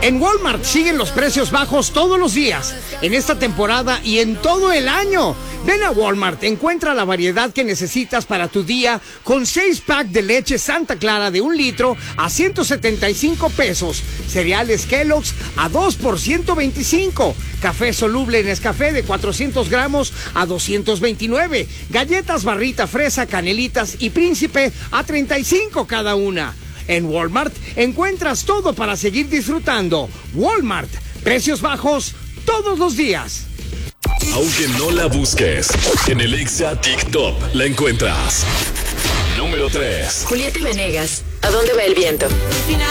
En Walmart siguen los precios bajos todos los días, en esta temporada y en todo el año. Ven a Walmart, encuentra la variedad que necesitas para tu día con 6 packs de leche Santa Clara de 1 litro a 175 pesos. Cereales Kellogg's a 2 por 125. Café soluble Nescafé de 400 gramos a 229. Galletas Barrita Fresa, Canelitas y Príncipe a 35 cada una. En Walmart encuentras todo para seguir disfrutando. Walmart, precios bajos todos los días. Aunque no la busques, en el Exa TikTok la encuentras. Número 3. Julieta Venegas, ¿a dónde va el viento?